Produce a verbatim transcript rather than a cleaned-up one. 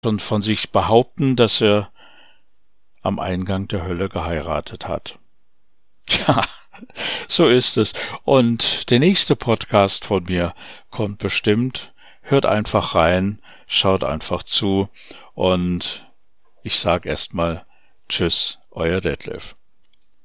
schon von sich behaupten, dass er am Eingang der Hölle geheiratet hat. Ja, so ist es. Und der nächste Podcast von mir kommt bestimmt. Hört einfach rein, schaut einfach zu und ich sage erstmal Tschüss, euer Detlef.